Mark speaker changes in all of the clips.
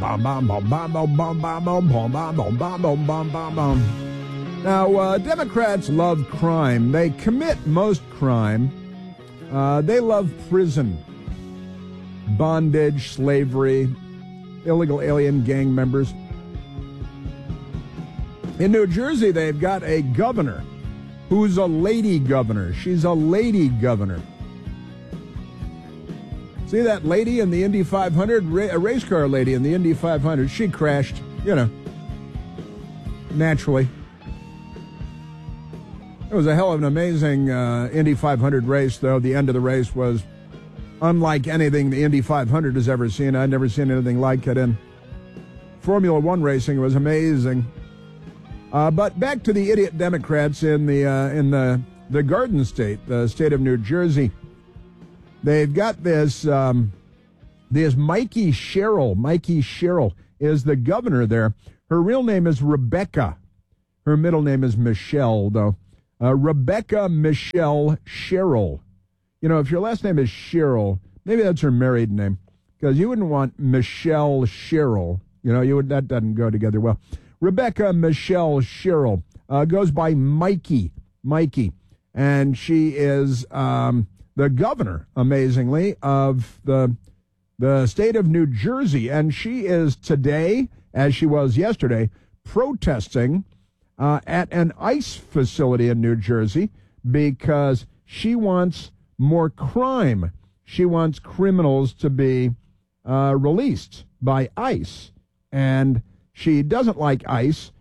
Speaker 1: Now, Democrats love crime. They commit most crime. They love prison, bondage, slavery, illegal alien gang members. In New Jersey, they've got a governor who's a lady governor. She's a lady governor. See that lady in the Indy 500, a race car lady in the Indy 500? She crashed, naturally. It was a hell of an amazing Indy 500 race, though. The end of the race was unlike anything the Indy 500 has ever seen. I'd never seen anything like it in Formula One racing. It was amazing. But back to the idiot Democrats in the Garden State, the state of New Jersey. They've got this Mikey Sherrill. Mikey Sherrill is the governor there. Her real name is Rebecca. Her middle name is Michelle, though. Rebecca Michelle Sherrill. If your last name is Sherrill, maybe that's her married name, because you wouldn't want Michelle Sherrill. That doesn't go together well. Rebecca Michelle Sherrill goes by Mikey, and she is the governor, amazingly, of the state of New Jersey, and she is today, as she was yesterday, protesting at an ICE facility in New Jersey because she wants more crime. She wants criminals to be released by ICE, and she doesn't like ICE.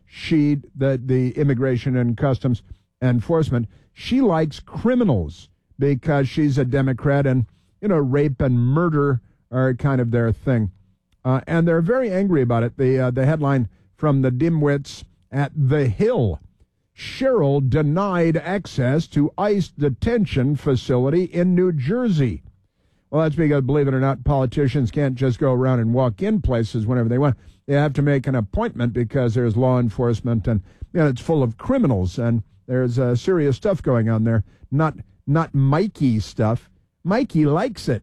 Speaker 1: The Immigration and Customs Enforcement. She likes criminals because she's a Democrat, and rape and murder are kind of their thing, and they're very angry about it. The headline from the dimwits at The Hill: Sherrill denied access to ICE detention facility in New Jersey. Well, that's because, believe it or not, politicians can't just go around and walk in places whenever they want. They have to make an appointment because there's law enforcement, and it's full of criminals, and there's serious stuff going on there. Not Mikey stuff. Mikey likes it.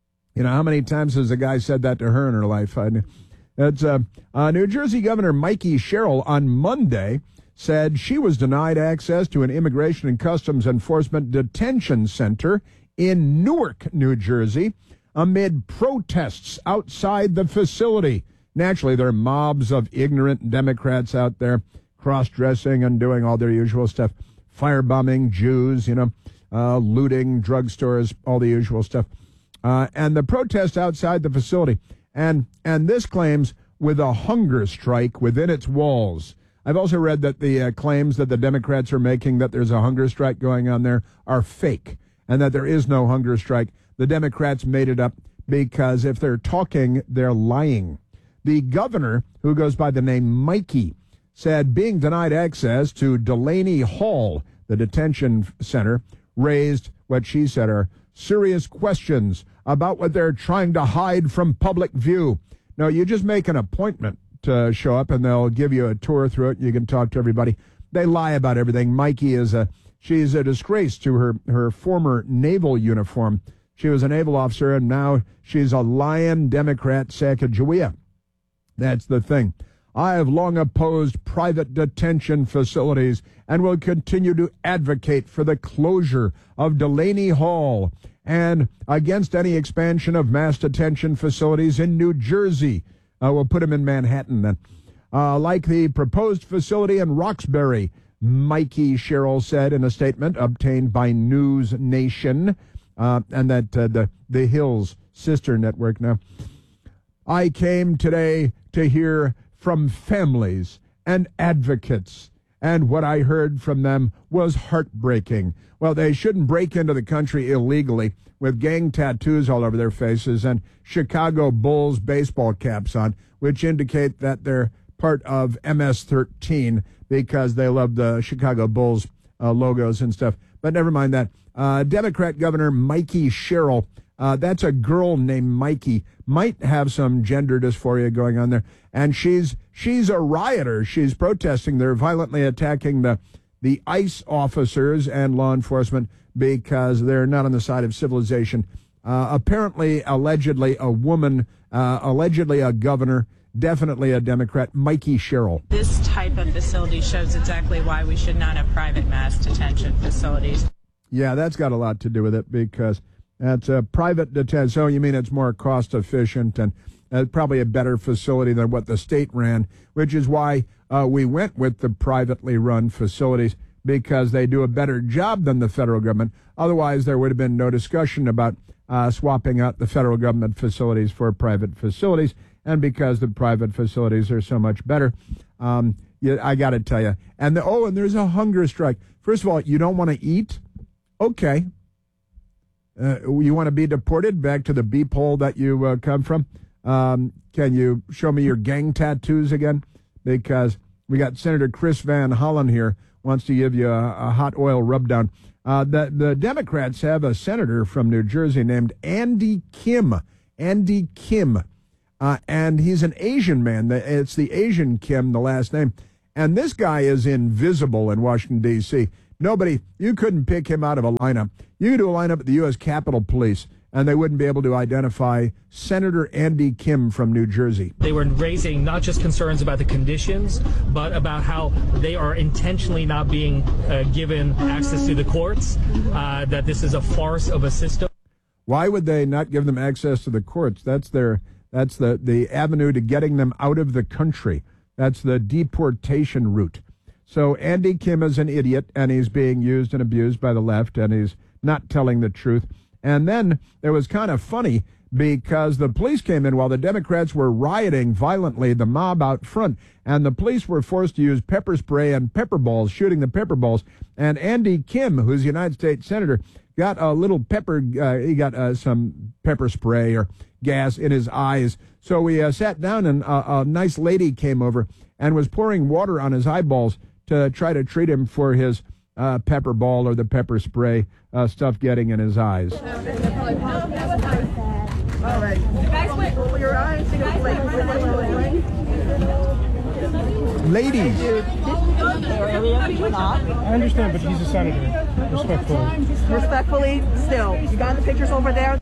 Speaker 1: How many times has a guy said that to her in her life? It's New Jersey Governor Mikey Sherrill on Monday said she was denied access to an Immigration and Customs Enforcement detention center in Newark, New Jersey, amid protests outside the facility. Naturally, there are mobs of ignorant Democrats out there cross-dressing and doing all their usual stuff, firebombing Jews, looting drugstores, all the usual stuff. And the protest outside the facility. And this claims with a hunger strike within its walls. I've also read that the claims that the Democrats are making that there's a hunger strike going on there are fake, and that there is no hunger strike. The Democrats made it up because if they're talking, they're lying. The governor, who goes by the name Mikey, said being denied access to Delaney Hall, the detention center, raised what she said are serious questions about what they're trying to hide from public view. No, you just make an appointment to show up, and they'll give you a tour through it. You can talk to everybody. They lie about everything. Mikey she's a disgrace to her former naval uniform. She was a naval officer, and now she's a lying Democrat Sacagawea. That's the thing. I have long opposed private detention facilities and will continue to advocate for the closure of Delaney Hall and against any expansion of mass detention facilities in New Jersey. We'll put them in Manhattan then. Like the proposed facility in Roxbury, Mikey Sherrill said in a statement obtained by News Nation, and that the Hill's sister network now. I came today to hear from families and advocates, and what I heard from them was heartbreaking. Well, they shouldn't break into the country illegally with gang tattoos all over their faces and Chicago Bulls baseball caps on, which indicate that they're part of MS-13 because they love the Chicago Bulls logos and stuff. But never mind that. Democrat Governor Mikey Sherrill, that's a girl named Mikey, might have some gender dysphoria going on there. And she's a rioter. She's protesting. They're violently attacking the ICE officers and law enforcement because they're not on the side of civilization. Apparently, allegedly, a woman, allegedly a governor, definitely a Democrat, Mikey Sherrill.
Speaker 2: This type of facility shows exactly why we should not have private mass detention facilities.
Speaker 1: Yeah, that's got a lot to do with it because that's a private detention. So you mean it's more cost efficient and probably a better facility than what the state ran, which is why we went with the privately run facilities, because they do a better job than the federal government. Otherwise, there would have been no discussion about swapping out the federal government facilities for private facilities. And because the private facilities are so much better, I got to tell you. And there's a hunger strike. First of all, you don't want to eat? Okay. You want to be deported back to the beep hole that you come from? Can you show me your gang tattoos again? Because we got Senator Chris Van Hollen here, wants to give you a hot oil rub down. The Democrats have a senator from New Jersey named Andy Kim. Andy Kim. And he's an Asian man. It's the Asian Kim, the last name. And this guy is invisible in Washington, D.C. You couldn't pick him out of a lineup. You could do a lineup at the U.S. Capitol Police, and they wouldn't be able to identify Senator Andy Kim from New Jersey.
Speaker 3: They were raising not just concerns about the conditions, but about how they are intentionally not being given access to the courts, that this is a farce of a system.
Speaker 1: Why would they not give them access to the courts? That's the avenue to getting them out of the country. That's the deportation route. So Andy Kim is an idiot, and he's being used and abused by the left, and he's not telling the truth. And then it was kind of funny because the police came in while the Democrats were rioting violently, the mob out front, and the police were forced to use pepper spray and pepper balls, shooting the pepper balls. And Andy Kim, who's a United States Senator, got a little he got some pepper spray or gas in his eyes. So we sat down, and a nice lady came over and was pouring water on his eyeballs to try to treat him for his pepper ball or the pepper spray stuff getting in his eyes.
Speaker 4: All right. You guys went over your eyes.
Speaker 1: Ladies.
Speaker 5: I understand, but he's a senator.
Speaker 4: Respectfully, still. You got the pictures over there?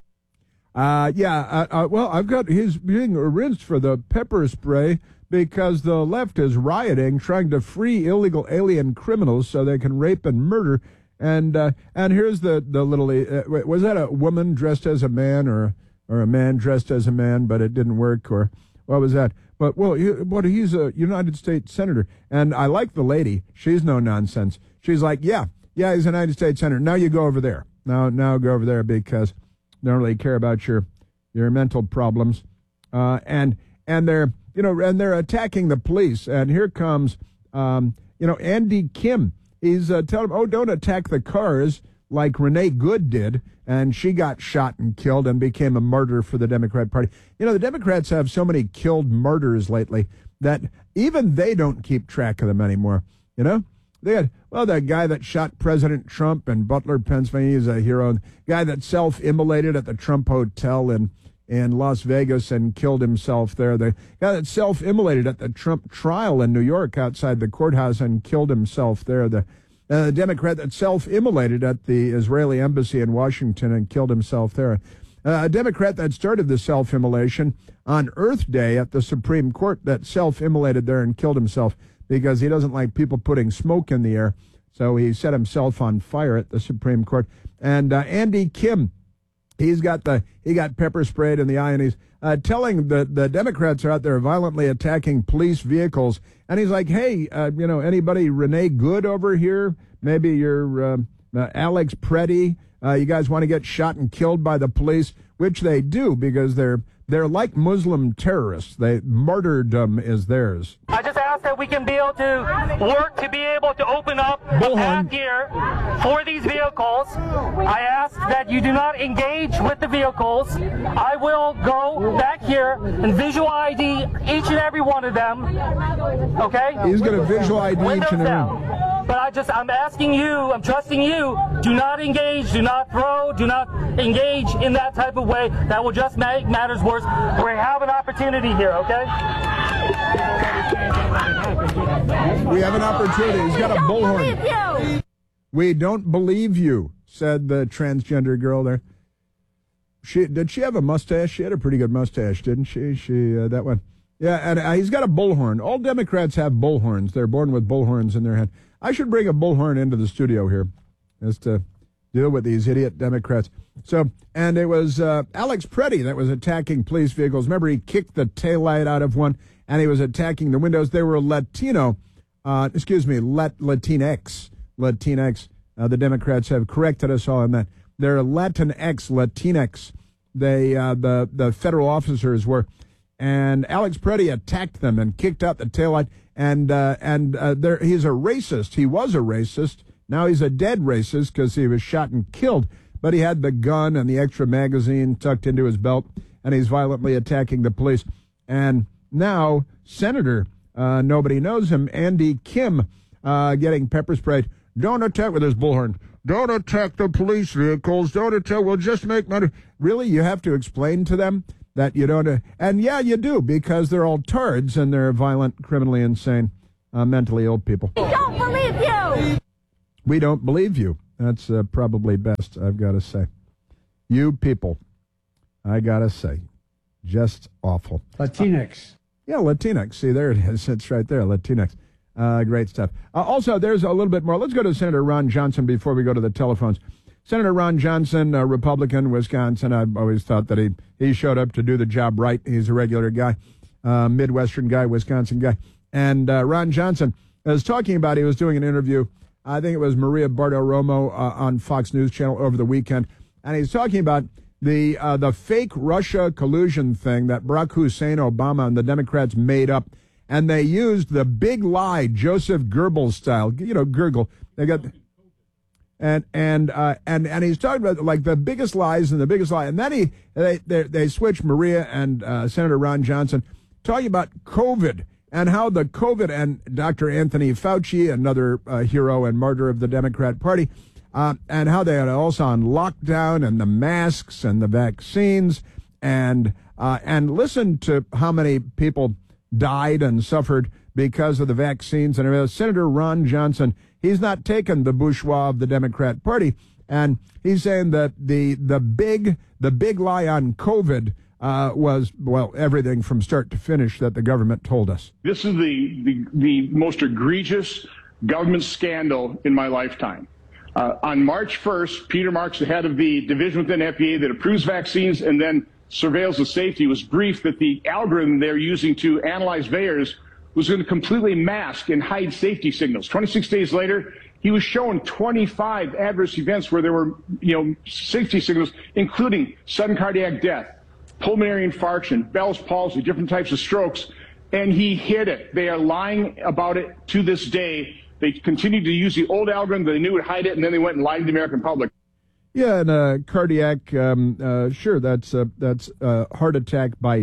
Speaker 1: Well, I've got his being rinsed for the pepper spray because the left is rioting, trying to free illegal alien criminals so they can rape and murder. And here's the little, was that a woman dressed as a man or a man dressed as a man, but it didn't work, or what was that? But, he's a United States Senator. And I like the lady. She's no nonsense. She's like, yeah, he's a United States Senator. Now you go over there. Now go over there because they don't really care about your mental problems. And they're, and they're attacking the police. And here comes, Andy Kim. He's telling them, don't attack the cars like Renee Good did. And she got shot and killed and became a martyr for the Democrat Party. The Democrats have so many killed martyrs lately that even they don't keep track of them anymore. They had, the guy that shot President Trump in Butler, Pennsylvania, is a hero. The guy that self-immolated at the Trump Hotel in Las Vegas and killed himself there. The guy that self-immolated at the Trump trial in New York outside the courthouse and killed himself there. The Democrat that self-immolated at the Israeli embassy in Washington and killed himself there. A Democrat that started the self-immolation on Earth Day at the Supreme Court that self-immolated there and killed himself because he doesn't like people putting smoke in the air. So he set himself on fire at the Supreme Court. And Andy Kim, he got pepper sprayed in the eye, and he's telling the Democrats are out there violently attacking police vehicles. And he's like, hey, anybody Renee Good over here? Maybe you're Alex Preddy. You guys want to get shot and killed by the police, which they do because they're like Muslim terrorists. Martyrdom is theirs.
Speaker 6: I just ask that we can be able to work to be able to open up a path here for these vehicles. I ask that you do not engage with the vehicles. I will go back here and visual ID each and every one of them. Okay?
Speaker 1: He's going to visual ID each and every one.
Speaker 6: But I'm asking you, I'm trusting you, do not engage, do not throw, do not engage in that type of way. That will just make matters worse. We have an opportunity here, okay?
Speaker 1: We have an opportunity. He's got a bullhorn. We don't believe you, said the transgender girl there. Did she have a mustache? She had a pretty good mustache, didn't she? That one. Yeah, and he's got a bullhorn. All Democrats have bullhorns. They're born with bullhorns in their head. I should bring a bullhorn into the studio here just to deal with these idiot Democrats. So, and it was Alex Preddy that was attacking police vehicles. Remember, he kicked the taillight out of one, and he was attacking the windows. They were Latinx. Latinx. The Democrats have corrected us all on that. They're Latinx. They, the federal officers were. And Alex Preddy attacked them and kicked out the taillight. And he's a racist. He was a racist. Now he's a dead racist because he was shot and killed. But he had the gun and the extra magazine tucked into his belt, and he's violently attacking the police. And now Senator, nobody knows him, Andy Kim, getting pepper sprayed. Don't attack with his bullhorn. Don't attack the police vehicles. Don't attack. We'll just make money. Really, you have to explain to them that you don't, and yeah, you do, because they're all turds and they're violent, criminally insane, mentally ill people.
Speaker 7: We don't believe you!
Speaker 1: We don't believe you. That's probably best, I've got to say. You people, I got to say, just awful.
Speaker 5: Latinx.
Speaker 1: Yeah, Latinx. See, there it is. It's right there, Latinx. Great stuff. Also, there's a little bit more. Let's go to Senator Ron Johnson before we go to the telephones. Senator Ron Johnson, Republican, Wisconsin. I've always thought that he showed up to do the job right. He's a regular guy, Midwestern guy, Wisconsin guy. And Ron Johnson was talking about, he was doing an interview, I think it was Maria Bartiromo on Fox News Channel over the weekend. And he's talking about the fake Russia collusion thing that Barack Hussein Obama and the Democrats made up. And they used the big lie, Joseph Goebbels style, Gurgle. They got... And he's talking about like the biggest lies and the biggest lie. And then they switched Maria and Senator Ron Johnson talking about COVID and how the COVID and Dr. Anthony Fauci, another hero and martyr of the Democrat Party, and how they had also on lockdown and the masks and the vaccines and listen to how many people died and suffered because of the vaccines. And Senator Ron Johnson, he's not taken the bourgeois of the Democrat Party, and he's saying that the big lie on COVID was, well, everything from start to finish that the government told us.
Speaker 8: This is the most egregious government scandal in my lifetime. On March 1st, Peter Marks, the head of the division within FDA that approves vaccines and then surveils the safety, was briefed that the algorithm they're using to analyze VAERS was going to completely mask and hide safety signals. 26 days later, he was shown 25 adverse events where there were, safety signals, including sudden cardiac death, pulmonary infarction, Bell's palsy, different types of strokes, and he hid it. They are lying about it to this day. They continued to use the old algorithm. They knew would hide it, and then they went and lied to the American public.
Speaker 1: Yeah, and cardiac, sure, that's heart attack by,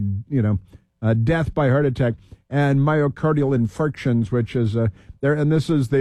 Speaker 1: death by heart attack, and myocardial infarctions, which is there. And this is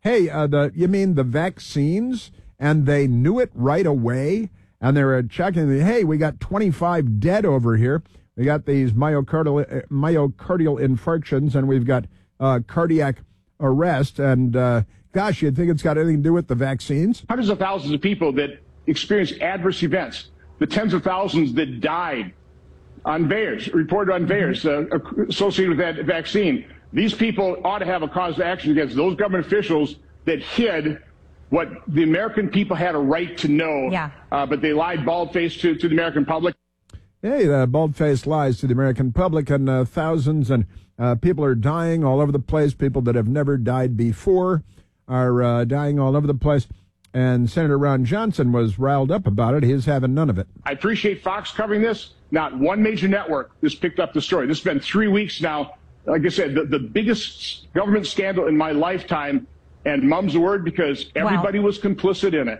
Speaker 1: you mean the vaccines? And they knew it right away, and they were checking. Hey, we got 25 dead over here. We got these myocardial infarctions, and we've got cardiac arrest. And gosh, you'd think it's got anything to do with the vaccines?
Speaker 8: Hundreds of thousands of people that experienced adverse events, the tens of thousands that died on VAERS, reported on VAERS, associated with that vaccine. These people ought to have a cause of action against those government officials that hid what the American people had a right to know, but they lied bald-faced to the American public.
Speaker 1: Hey, the bald-faced lies to the American public, and thousands and people are dying all over the place. People that have never died before are dying all over the place. And Senator Ron Johnson was riled up about it. He's having none of it.
Speaker 8: I appreciate Fox covering this. Not one major network has picked up the story. This has been 3 weeks now. Like I said, the biggest government scandal in my lifetime. And mum's the word, because everybody was complicit in it.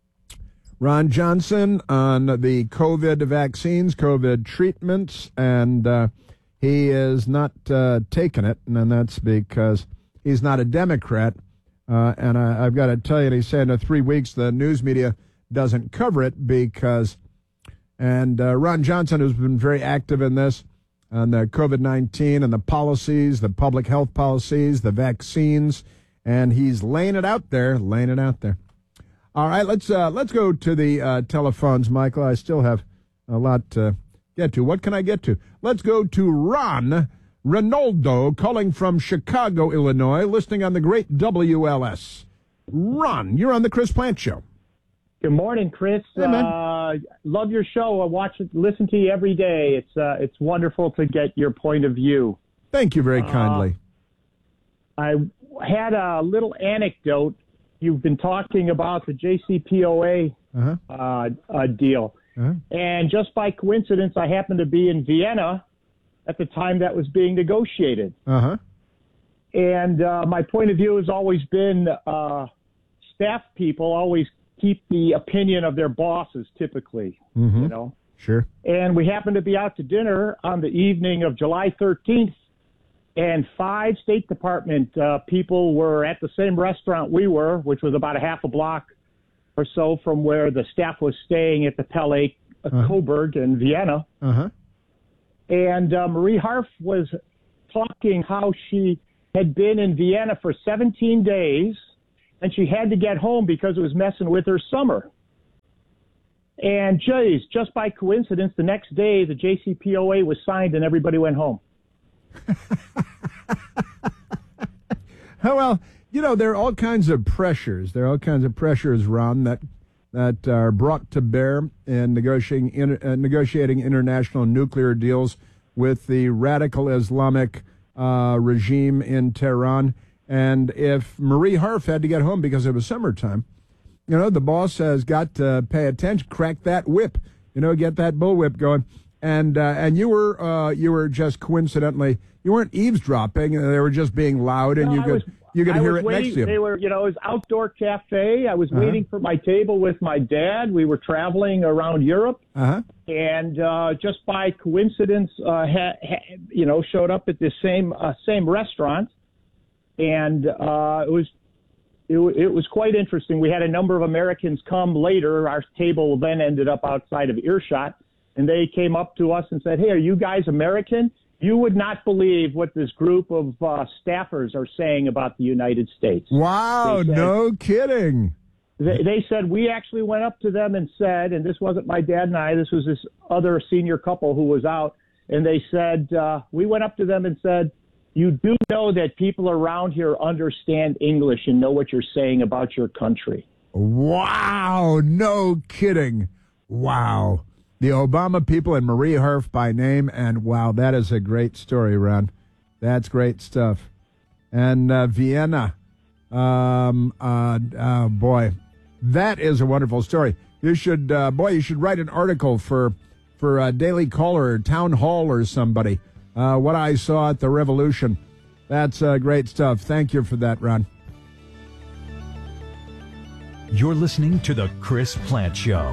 Speaker 1: Ron Johnson on the COVID vaccines, COVID treatments, and he is not taking it. And that's because he's not a Democrat. And I've got to tell you, he's saying in 3 weeks the news media doesn't cover it because, and Ron Johnson has been very active in this, on the COVID-19 and the policies, the public health policies, the vaccines, and he's laying it out there. All right, let's go to the telephones, Michael. I still have a lot to get to. What can I get to? Let's go to Ron Ronaldo calling from Chicago, Illinois, listening on the great WLS. Ron, you're on the Chris Plant Show.
Speaker 9: Good morning, Chris.
Speaker 1: Hey, man.
Speaker 9: Love your show. I watch it, listen to you every day. It's wonderful to get your point of view.
Speaker 1: Thank you very kindly.
Speaker 9: I had a little anecdote. You've been talking about the JCPOA deal. And just by coincidence, I happened to be in Vienna at the time that was being negotiated. And my point of view has always been staff people always keep the opinion of their bosses, typically, you know.
Speaker 1: Sure.
Speaker 9: And we happened to be out to dinner on the evening of July 13th, and 5 State Department people were at the same restaurant we were, which was about a half a block or so from where the staff was staying at the Palais Coburg in Vienna. And Marie Harf was talking how she had been in Vienna for 17 days, and she had to get home because it was messing with her summer. And, geez, just by coincidence, the next day the JCPOA was signed and everybody went home.
Speaker 1: Well, you know, there are all kinds of pressures. There are all kinds of pressures, Ron, that are brought to bear in negotiating international nuclear deals with the radical Islamic regime in Tehran. And if Marie Harf had to get home because it was summertime, you know, the boss has got to pay attention, crack that whip, you know, get that bullwhip going. And you were just coincidentally, you weren't eavesdropping. They were just being loud, and you could hear it next to you.
Speaker 9: They were, you know, it was outdoor cafe. I was waiting for my table with my dad. We were traveling around Europe, and just by coincidence, you know, showed up at this same restaurant, and it was quite interesting. We had a number of Americans come later. Our table then ended up outside of earshot. And they came up to us and said, "Hey, are you guys American? You would not believe what this group of staffers are saying about the United States."
Speaker 1: Wow, no kidding.
Speaker 9: They said, we actually went up to them and said, and this wasn't my dad and I, this was this other senior couple who was out, and they said, we went up to them and said, "You do know that people around here understand English and know what you're saying about your country."
Speaker 1: Wow, no kidding. Wow. The Obama people and Marie Harf by name, and wow, that is a great story, Ron. That's great stuff. And Vienna, boy, that is a wonderful story. You should, you should write an article for Daily Caller or Town Hall or somebody. What I saw at the Revolution. That's great stuff. Thank you for that, Ron.
Speaker 10: You're listening to The Chris Plant Show.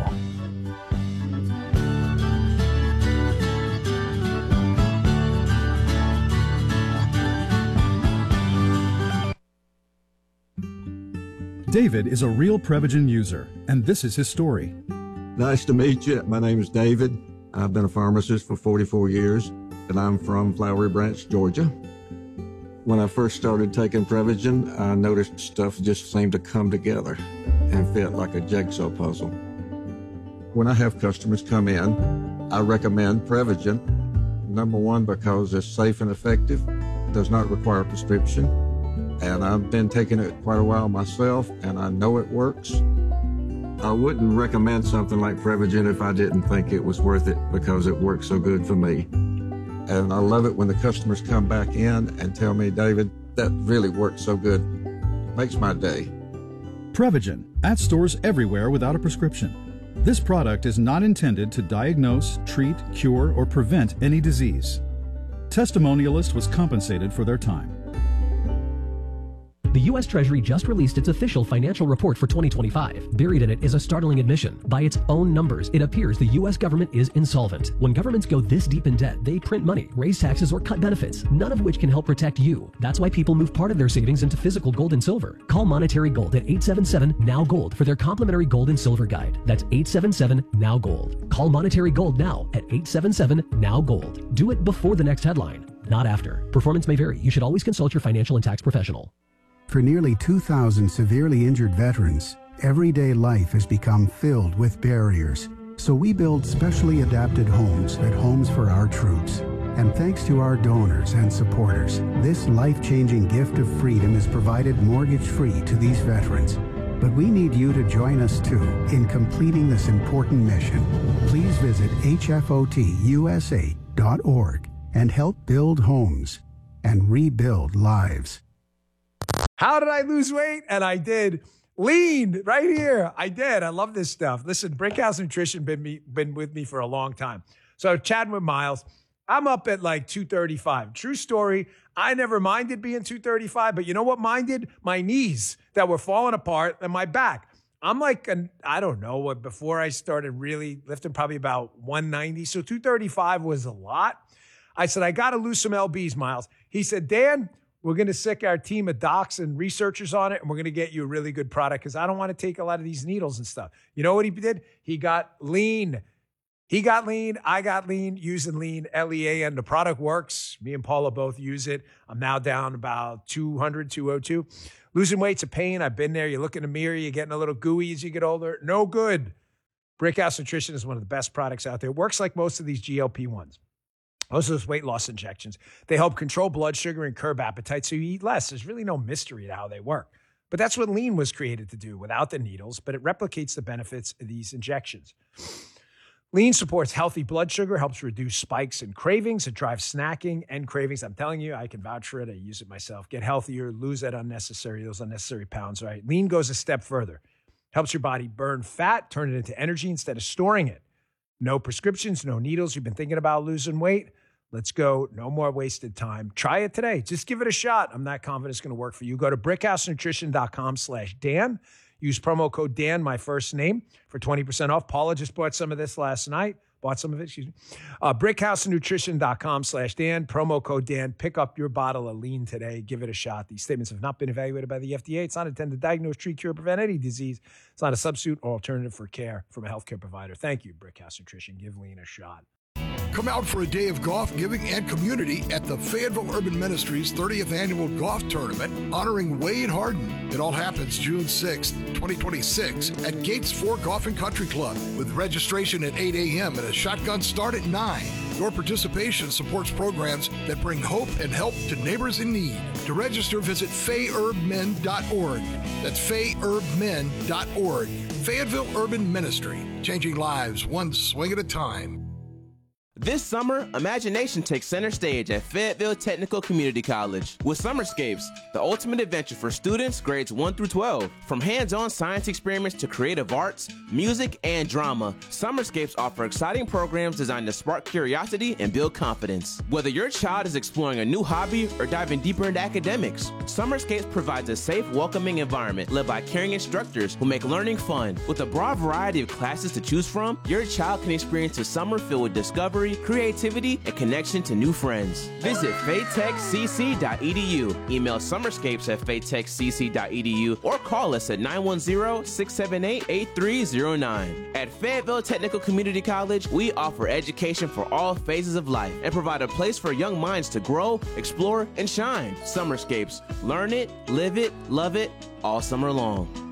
Speaker 11: David is a real Prevagen user, and this is his story.
Speaker 12: Nice to meet you. My name is David. I've been a pharmacist for 44 years, and I'm from Flowery Branch, Georgia. When I first started taking Prevagen, I noticed stuff just seemed to come together and fit like a jigsaw puzzle. When I have customers come in, I recommend Prevagen. Number one, because it's safe and effective, does not require a prescription. And I've been taking it quite a while myself, and I know it works. I wouldn't recommend something like Prevagen if I didn't think it was worth it because it works so good for me. And I love it when the customers come back in and tell me, "David, that really works so good." Makes my day.
Speaker 11: Prevagen, at stores everywhere without a prescription. This product is not intended to diagnose, treat, cure, or prevent any disease. Testimonialist was compensated for their time.
Speaker 13: The U.S. Treasury just released its official financial report for 2025. Buried in it is a startling admission. By its own numbers, it appears the U.S. government is insolvent. When governments go this deep in debt, they print money, raise taxes, or cut benefits, none of which can help protect you. That's why people move part of their savings into physical gold and silver. Call Monetary Gold at 877-NOW-GOLD for their complimentary gold and silver guide. That's 877-NOW-GOLD. Call Monetary Gold now at 877-NOW-GOLD. Do it before the next headline, not after. Performance may vary. You should always consult your financial and tax professional.
Speaker 14: For nearly 2,000 severely injured veterans, everyday life has become filled with barriers. So we build specially adapted homes at Homes for Our Troops. And thanks to our donors and supporters, this life-changing gift of freedom is provided mortgage-free to these veterans. But we need you to join us too in completing this important mission. Please visit hfotusa.org and help build homes and rebuild lives.
Speaker 15: How did I lose weight? And I did. Lean right here. I did. I love this stuff. Listen, Brickhouse Nutrition been with me for a long time. So chatting with Miles, I'm up at like 235. True story. I never minded being 235, but you know what minded? My knees that were falling apart and my back. I'm like, I don't know, before I started really lifting, probably about 190. So 235 was a lot. I said, I got to lose some LBs, Miles. He said, Dan, we're going to sick our team of docs and researchers on it, and we're going to get you a really good product because I don't want to take a lot of these needles and stuff. You know what he did? He got lean. He got lean. I got lean using lean, LEAN. The product works. Me and Paula both use it. I'm now down about 200, 202. Losing weight's a pain. I've been there. You look in the mirror. You're getting a little gooey as you get older. No good. Brickhouse Nutrition is one of the best products out there. It works like most of these GLP-1s. Most of those weight loss injections. They help control blood sugar and curb appetite so you eat less. There's really no mystery to how they work. But that's what lean was created to do without the needles, but it replicates the benefits of these injections. Lean supports healthy blood sugar, helps reduce spikes and cravings. It drives snacking and cravings. I'm telling you, I can vouch for it. I use it myself. Get healthier, lose those unnecessary pounds, right? Lean goes a step further. Helps your body burn fat, turn it into energy instead of storing it. No prescriptions, no needles. You've been thinking about losing weight? Let's go. No more wasted time. Try it today. Just give it a shot. I'm not confident it's going to work for you. Go to brickhousenutrition.com/Dan. Use promo code Dan, my first name, for 20% off. Paula just bought some of this last night. Brickhousenutrition.com/Dan. Promo code Dan. Pick up your bottle of lean today. Give it a shot. These statements have not been evaluated by the FDA. It's not intended to diagnose, treat, cure, or prevent any disease. It's not a substitute or alternative for care from a healthcare provider. Thank you, Brickhouse Nutrition. Give lean a shot.
Speaker 16: Come out for a day of golf, giving, and community at the Fayetteville Urban Ministries 30th Annual Golf Tournament, honoring Wade Harden. It all happens June 6th, 2026 at Gates 4 Golf and Country Club with registration at 8 a.m. and a shotgun start at 9. Your participation supports programs that bring hope and help to neighbors in need. To register, visit FayUrbMen.org. That's FayUrbMen.org. Fayetteville Urban Ministry, changing lives one swing at a time.
Speaker 17: This summer, imagination takes center stage at Fayetteville Technical Community College with Summerscapes, the ultimate adventure for students grades 1 through 12. From hands-on science experiments to creative arts, music, and drama, Summerscapes offer exciting programs designed to spark curiosity and build confidence. Whether your child is exploring a new hobby or diving deeper into academics, Summerscapes provides a safe, welcoming environment led by caring instructors who make learning fun. With a broad variety of classes to choose from, your child can experience a summer filled with discovery, creativity, and connection to new friends. Visit faytechcc.edu, email summerscapes@faytechcc.edu, or call us at 910-678-8309. At Fayetteville Technical Community College, we offer education for all phases of life and provide a place for young minds to grow, explore, and shine. Summerscapes. Learn it, live it, love it, all summer long.